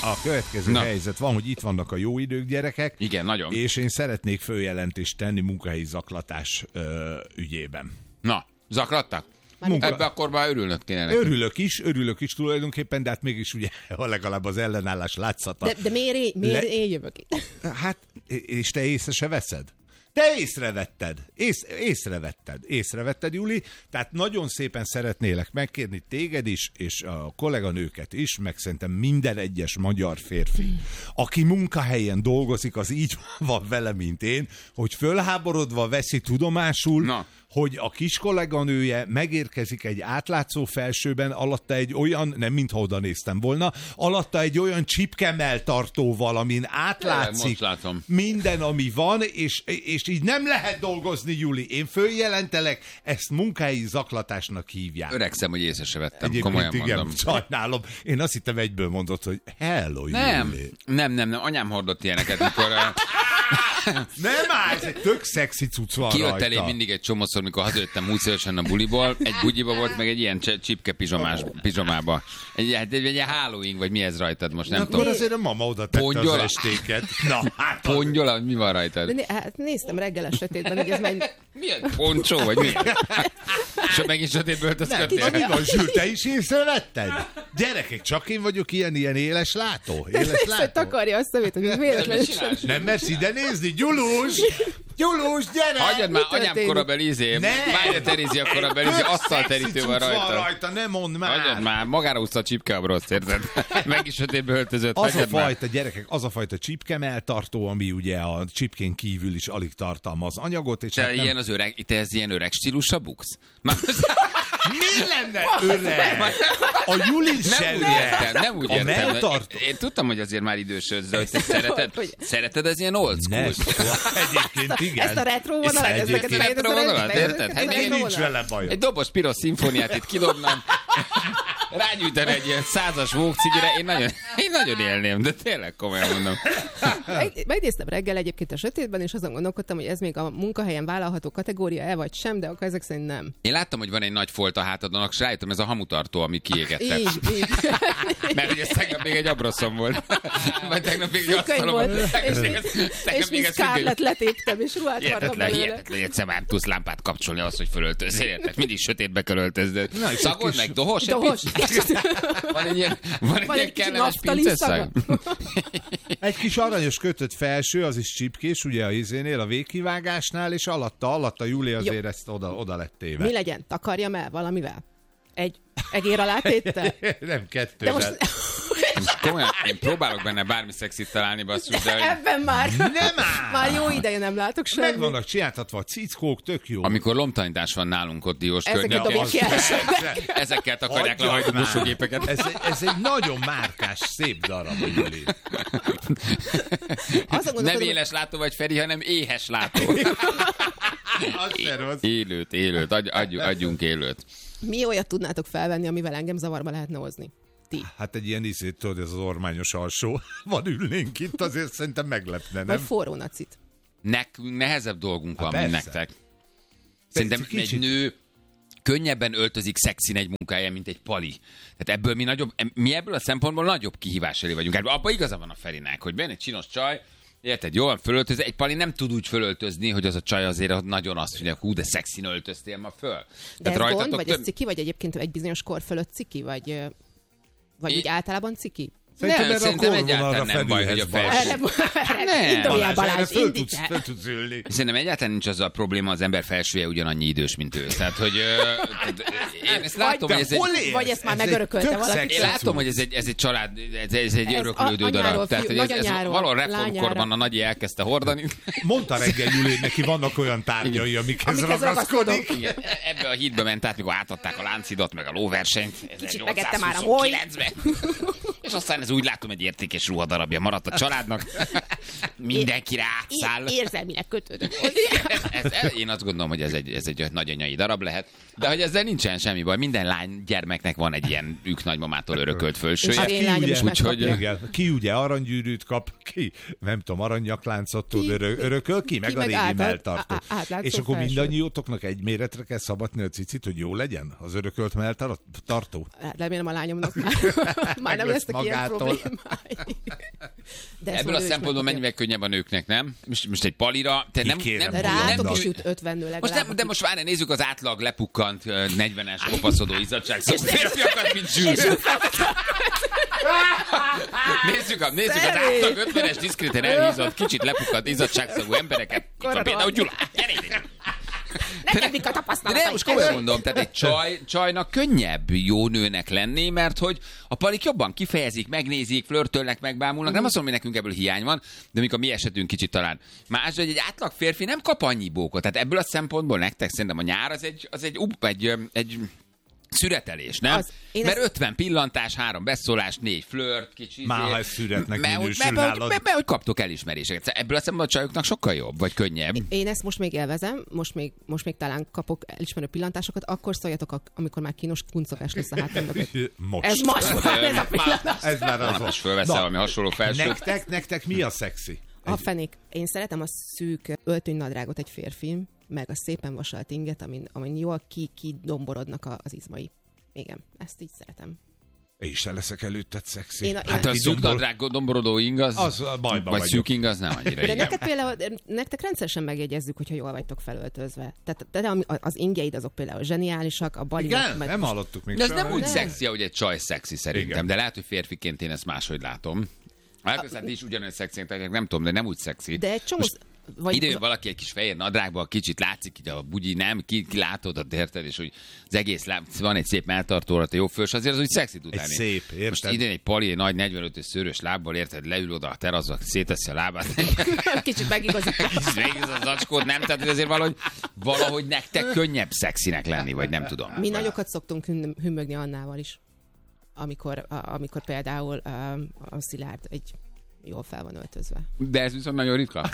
a következő helyzet van, hogy itt vannak a jó idők, gyerekek. Igen, nagyon. És én szeretnék följelentést tenni munkahelyi zaklatás ügyében. Na, zaklattak? Ebben akkor már örülnök kéne neki. Örülök is tulajdonképpen, de hát mégis ugye legalább az ellenállás látszata. De miért én jövök itt? Hát, és te észre se veszed? Te észrevetted, Juli, tehát nagyon szépen szeretnélek megkérni téged is, és a kolléganőket is, meg szerintem minden egyes magyar férfi, aki munkahelyen dolgozik, az így van vele, mint én, hogy fölháborodva veszi tudomásul, hogy a kis kolléganője megérkezik egy átlátszó felsőben, alatta egy olyan, nem mintha oda néztem volna, alatta egy olyan csipkemeltartóval, amin átlátszik minden, ami van, és így nem lehet dolgozni, Juli. Én följelentelek, ezt munkahelyi zaklatásnak hívják. Öregszem, hogy észre se vettem. Egyébként komolyan igen, mondom. sajnálom. Én azt hittem egyből mondott, hogy hello, Juli. Nem. Anyám hordott ilyeneket, mikor... Nem áll, ez egy tök szexi cucc van kijött rajta. elé mindig egy csomószor, mikor hazajöttem 20 évesen a buliból, egy bugyiba volt, meg egy ilyen csipke pizsomába. Egy Halloween, vagy mi ez rajtad most, nem tudom. Akkor azért a mama oda tette az estéket. Pongyola, mi van rajtad? Hát néztem reggel a sötétben, hogy ez meg... Milyen poncsó, vagy mi? És megint sötétből öltözködtél? Mi van, Zsül, te is észrevetted? Gyerekek, csak én vagyok ilyen éles látó. Persze, takarja a szemét, hogy véletlenül sem. Nem mersz ide nézni? Gyulus, gyere! Hagyjad már, anyám korabeli izé. Várja, Terézi a korabeli izé, asztalterítő van rajta. Ne mondd már. Hagyjad már, magára úszta a csipke a broszt, érted? Meg is sötétbe öltözött, hagyjad már. Fajta, gyerekek, az a fajta csipkemeltartó, ami ugye a csipkén kívül is alig tartalmaz anyagot. És te ilyen öreg stílusra buksz? Mi lenne öreg? A Juli nem úgy értem. Én tudtam, hogy azért már idősödsz, hogy te szereted ez ilyen old school? Egyébként igen. Ezt a retro vonalat, érted? Nincs vele bajom. Egy dobos piros szimfóniát itt kidobnám, rágyújtani egy ilyen 100-as vókcigire, én nagyon élném, de tényleg komolyan mondom. Megnéztem reggel egyébként a sötétben, és azon gondolkodtam, hogy ez még a munkahelyen vállalható kategória-e vagy sem, de akkor ezek szerint nem. Én láttam, hogy van egy nagy folt a hátadon, és rájöttem, ez a hamutartó, ami kiégetett. Így. Mert ugye tegnap még egy abroszom volt. Vagy tegnap még egy asztalom volt. És mi Scarlett letéptem, és ruhát vartam belőle. Hihetetlen, egyszer már tudsz lámpát kapcsolni ahhoz, hogy fölöltözzél, érted? Mindig sötétbe kell öltözni. Szagold meg, dohos? Van egy ilyen kellemes pinceszag? Egy kis aranyos kötött felső, az is csipkés, ugye a izénél, a végkivágásnál, és alatta Júlia azért ezt oda lett téve. Mi legyen? Takarjam el valamivel? Egy egér alá téttel? Nem, kettővel. Most... Komolyan, én próbálok benne bármi szexit találni, basszus, de... Ebben már. Nem áll! Már jó ideje nem látok semmit. Meg vannak csináltatva a cickók, tök jó. Amikor lomtanítás van nálunk ott Diós környéken. Ezekkel takarják le a hajtómosógépeket. Ez egy nagyon márkás, szép darab, Juli. Nem éles látó vagy, Feri, hanem éhes látó. Élőt, adjunk élőt. Mi olyat tudnátok felvenni, amivel engem zavarba lehetne hozni? Ti. Hát egy ilyen tudod, ez az ormányos alsó. Van ülnénk itt, azért szerintem meglepne, nem? Vagy forró nacit. Nekünk nehezebb dolgunk van, mint nektek. Szerintem egy nő könnyebben öltözik szexin egy munkáján, mint egy pali. Tehát mi ebből a szempontból nagyobb kihívás elé vagyunk. Abban igaza van a Ferinek, hogy benne egy csinos csaj, érted, jól fölöltözni. Egy pali nem tud úgy fölöltözni, hogy az a csaj azért nagyon azt mondja, hú, de szexin öltöztél ma föl. De ez gond, vagy ez ciki, vagy egyébként egy bizonyos kor fölött ciki, vagy úgy általában ciki? Szerintem egyáltalán nem baj, hogy a felső. Fel tudsz ülni. Szerintem egyáltalán nincs az a probléma, az ember felsője ugyanannyi idős, mint ő. Tehát, hogy én ezt látom, hogy ez egy... Vagy ezt már megörökölte valaki. Én látom, hogy ez egy család, ez egy öröklődő darab. Tehát, hogy ez valahol reformkorban a nagyi elkezdte hordani. Mondta reggel Júli, neki vannak olyan tárgyai, amikhez ragaszkodik. Ebbe a hídbe ment át, mikor átadták a láncidat, meg a lóversenyt. Kicsit megette már a moly. És aztán ez úgy látom, egy értékes ruhadarabja maradt a családnak. Mindenki rátszáll. Érzelmileg kötődök. Én azt gondolom, hogy ez egy nagyanyai darab lehet, de hogy ezzel nincsen semmi baj. Minden lány gyermeknek van egy ilyen nagymamától örökölt fölsője. Hát ki ugye aranygyűrűt kap, ki nem tudom, aranynyakláncot tud örököl, ki meg a régi melltartó. És akkor mindannyiótoknak egy méretre kell szabadni a cicit, hogy jó legyen az örökölt melltartó? Remélem a lányomnak már nem lesznek ilyen problémái. Ebből a szempontból mennyivel könnyebb a nőknek, nem? Most egy palira... Rátok is jut 50 nő legalább. De most várj, nézzük az átlag lepukkant 40-es kopaszodó izzadságszagú férfiakat, mint Zsűz. Nézzük az átlag 50-es diszkréten elhízott, kicsit lepukkant izzadságszagú embereket. Itt van például Gyula. Nekem mik a tapasztalatai? De most komolyan mondom, tehát egy csajnak könnyebb jó nőnek lenni, mert hogy a palik jobban kifejezik, megnézik, flörtölnek, megbámulnak. Nem azt mondom, hogy nekünk ebből hiány van, de mikor mi esetünk kicsit talán más, hogy egy átlag férfi nem kap annyi bókot. Tehát ebből a szempontból nektek szerintem a nyár az egy szüretelés, nem? Mert 50 pillantás, 3 beszólás, 4 flört, kicsit... Már ha ez szüretnek minősül nálad. Mert hogy kaptok elismeréseket. Ebből a szemben a csajoknak sokkal jobb, vagy könnyebb. Én ezt most még élvezem, most még talán kapok elismerő pillantásotok, akkor szóljatok, amikor már kínos kuncogás lesz a hátamban. Most. Ez a pillanat. Ez már az. Most fölveszel valami hasonló felső. Nektek mi a szexi? A fenék. Én szeretem a szűk öltönynadrágot egy férfi, meg a szépen vasalt inget, amin jól kidomborodnak az izmai. Igen, ezt így szeretem. Én sem leszek előtted szexi. Hát a szűk nadrág domborodó ing az bajban vagy szűk ing az nem annyira. De nektek rendszeresen megjegyezzük, hogyha jól vagytok felöltözve. Tehát az ingjeid azok például zseniálisak, a balinak... Igen, nem hallottuk még. De ez nem úgy szexi, ahogy egy csaj szexi szerintem, igen. De lehet, hogy férfiként én ezt máshogy látom. Hát is ugyanolyan szexi, nem tudom, de nem úgy szexi. De egy csomó... Idejön valaki egy kis fehér nadrágban, kicsit látszik, hogy a bugyi nem, ki látod, érted, és hogy az egész van egy szép melltartó, jó fős, azért az úgy szexi tud lenni. Szép, érted? Most idén egy pali, egy nagy 45-ös szőrös lábbal, érted, leül oda a teraszba, széteszi a lábát. Kicsit megigazít. Az zacskót, nem? Tehát azért valahogy nektek könnyebb szexinek lenni, vagy nem tudom. Mi nagyokat szoktunk hümmögni Annával is. Amikor például a Szilárd jól fel van öltözve. De ez viszont nagyon ritka.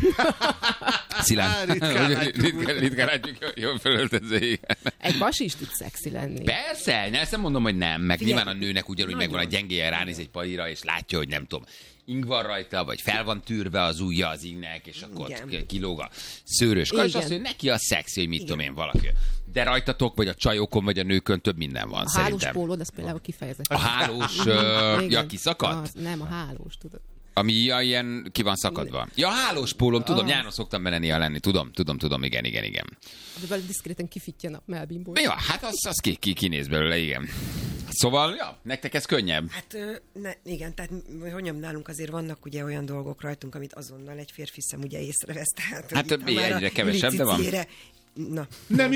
Szilárd. Ritkán látjuk, jól felöltözve. Egy basi is tud szexi lenni. Persze, nem mondom, hogy nem. Meg nyilván a nőnek ugyanúgy megvan a gyengéje, ránéz egy palira, és látja, hogy nem tudom, ing van rajta, vagy fel van tűrve az ujja az ingnek, és akkor kilóg a szőrös kar, és azt mondja, neki a szexi, hogy mit tudom én, valaki. De rajtatok, vagy a csajokon, vagy a nőkön több minden van, szerintem. A hálós pólód, az például kifejezett. A hálós, kiszakadt? Nem, a hálós, tudod. Ami ilyen ki van szakadva. Ja, hálós pólom, tudom, nyáron szoktam bele néha lenni. Tudom, igen. De diszkréten kifittyen a melbimból. Ja, hát az kinéz belőle, igen. Szóval, ja, nektek ez könnyebb. Hát igen, tehát hogy nálunk azért vannak ugye olyan dolgok rajtunk, amit azonnal egy férfi szem ugye észrevesz. Hát egyre kevesebb, de van. Na, nem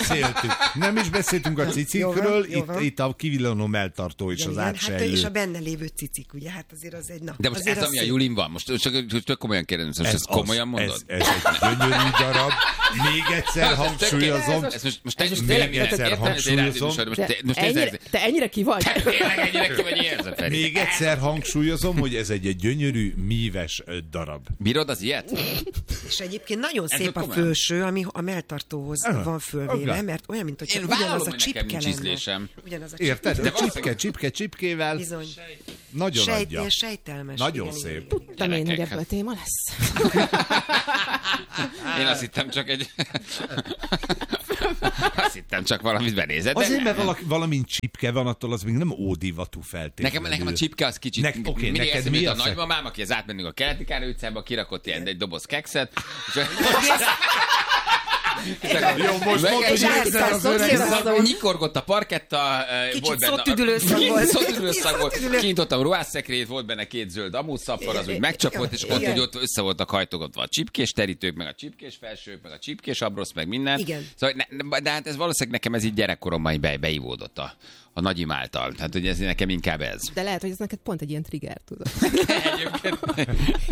is beszéltünk a cicikről, itt a kivillanó melltartó is az átsejlő. Hát és a benne lévő cicik, ugye, hát azért az egy De most ez, ami a Julin van, most csak komolyan kérdezem, most ezt komolyan mondod? Ez egy gyönyörű darab, még egyszer hangsúlyozom. Te ennyire ki vagy? Még egyszer hangsúlyozom, hogy ez egy gyönyörű, míves darab. Bírod az ilyet? És egyébként nagyon szép a felső, ami a melltartó van fölvéve, mert olyan, mint hogy ugyanaz a csipke lenne. Érted? De csipkével. Bizony. Nagyon adja. Sejtelmes. Nagyon szép. Tudtam én, hogy ebből téma lesz. Én azt hittem csak valamit benézett. Azért, mert valamint csipke van, attól az még nem ódivatú feltétlenül. Nekem a csipke az kicsit... Neked mi a nagymamám, aki az átmennünk a Keleti Károly utcába, kirakott ilyen egy doboz kekszet. Jó, most mondod, nyikorgott a parketta, volt benne szottüdülőszag volt, kinyitottam a ruhásszekrét, volt benne 2 zöld amúszappar, az úgy megcsapott, és ott össze voltak hajtogatva a csipkés terítők, meg a csipkés felsők, meg a csipkés abrosz, meg minden. Szóval, de hát ez valószínűleg nekem ez így gyerekkoromban beivódott a nagyim által. Tehát, hogy ez nekem inkább ez. De lehet, hogy ez neked pont egy ilyen trigger, tudod.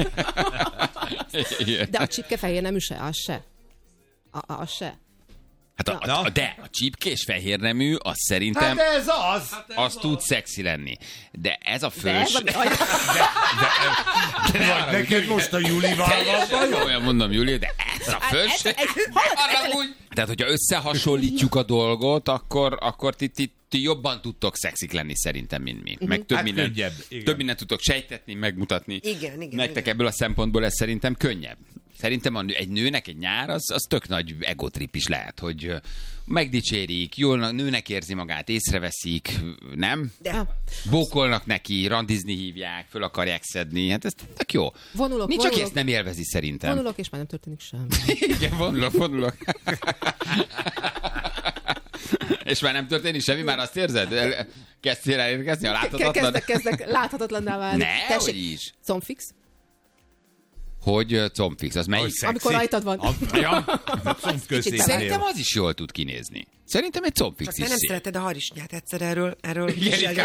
De a csipkefehér nem üse, az se. Az se. Hát de a csípkés fehérnemű, az szerintem... Hát ez az! Az tud szexi lenni. De ez a fős... Neked most a Julival van. Olyan mondom, Juli, de ez a fős... Tehát, hogyha összehasonlítjuk a dolgot, akkor ti jobban tudtok szexik lenni szerintem, mint mi. Meg több mindent tudtok sejtetni, megmutatni. Igen. Nektek ebből a szempontból ez szerintem könnyebb. Szerintem egy nőnek egy nyár, az tök nagy egotrip is lehet, hogy megdicsérik, jól nőnek érzi magát, észreveszik, nem? De. Bókolnak neki, randizni hívják, föl akarják szedni, hát ez tök jó. Nincs, aki ezt nem élvezi szerintem. Vonulok, és már nem történik semmi. Igen, vonulok. És már nem történik semmi, már azt érzed? Kezdtél elérkezni a láthatatlan? Kezdek láthatatlanná válni. Ne, hogy is. Combfix? Hogy combfix, az melyik? Amikor rajtad van. Szerintem az is jól tud kinézni. Szerintem egy combfix is szép. Nem szereted a harisnyát, egyszer erről Igen,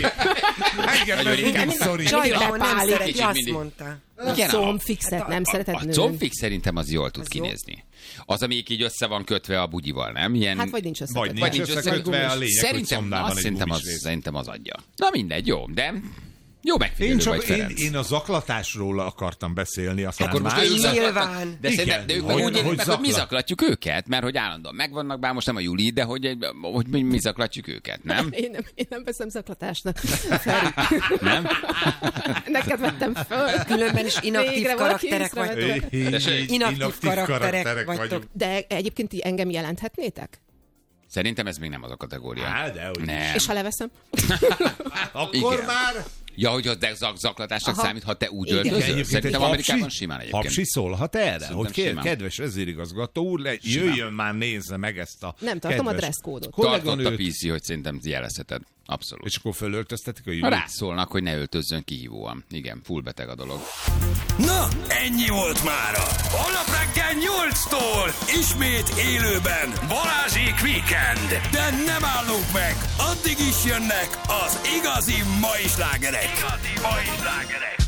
Csajban nem szereti, azt mondta. A combfixet nem szereted nőn. A combfix szerintem az jól tud kinézni. Az, amelyik így össze van kötve a bugyival, nem? Ilyen... Hát vagy nincs összekötve. Vagy nincs összekötve a lényeg, hogy szomnában egy gumisrész. Szerintem az adja. Na mindegy, jó, de... Jó megfigyelő vagy, Ferenc. Én a zaklatásról akartam beszélni, aztán akkor már... Nyilván. De szerintem ők meg úgy élik meg, hogy mi zaklatjuk őket, mert hogy állandóan megvannak, bár most nem a Juli, de hogy mi zaklatjuk őket, nem? Én nem veszem zaklatásnak. Nem? Neked vettem föl. Különben is inaktív karakterek vagytok. Inaktív karakterek vagytok. De egyébként ti engem jelenthetnétek? Szerintem ez még nem az a kategória. Nem. És ha leveszem? Akkor igen. már... Ja, hogy a zaklatásnak számít, ha te úgy öltözöl. Szerintem Amerikában simán egyébként. Hapsi szólhat erre, szerintem hogy kedves vezérigazgató úr, jöjjön már, nézze meg ezt a nem tartom a dresszkódot. Tartott a PC, hogy szerintem jelezheted. Abszolút. És akkor fölöltöztetik a Júli? Rászólnak, hogy ne öltözzön kihívóan. Igen, full beteg a dolog. Na, ennyi volt mára. Holnap reggel 8-tól ismét élőben Balázsék Weekend. De nem állunk meg, addig is jönnek az igazi mai slágerek.